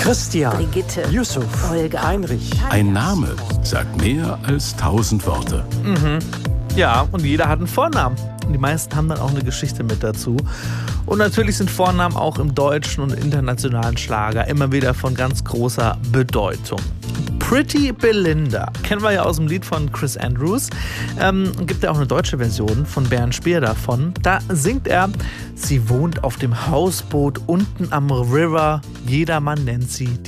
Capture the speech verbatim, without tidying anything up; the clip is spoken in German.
Christian, Brigitte, Yusuf, Olga, Heinrich. Ein Name sagt mehr als tausend Worte. Ja, und jeder hat einen Vornamen. Und die meisten haben dann auch eine Geschichte mit dazu. Und natürlich sind Vornamen auch im deutschen und internationalen Schlager immer wieder von ganz großer Bedeutung. Pretty Belinda kennen wir ja aus dem Lied von Chris Andrews. Ähm, gibt ja auch eine deutsche Version von Bernd Speer davon. Da singt er: Sie wohnt auf dem Hausboot unten am River. Jedermann nennt sie